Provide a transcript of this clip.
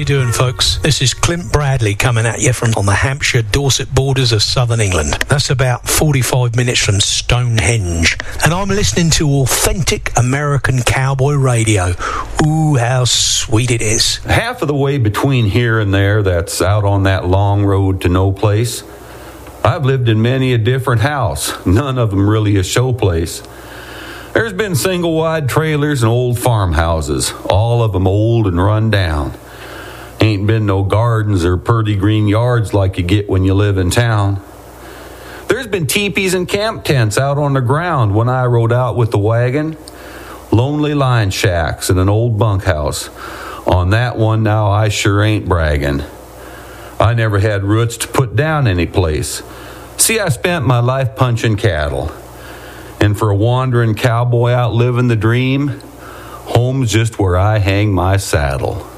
you doing, folks? This is Clint Bradley coming at you from on the Hampshire-Dorset borders of southern England. That's about 45 minutes from Stonehenge. And I'm listening to authentic American cowboy radio. Ooh, how sweet it is. Half of the way between here and there, that's out on that long road to no place, I've lived in many a different house, none of them really a showplace. There's been single-wide trailers and old farmhouses, all of them old and run down. Ain't been no gardens or purty green yards like you get when you live in town. There's been teepees and camp tents out on the ground when I rode out with the wagon. Lonely line shacks and an old bunkhouse. On that one now I sure ain't bragging. I never had roots to put down any place. See, I spent my life punching cattle. And for a wandering cowboy out living the dream, home's just where I hang my saddle.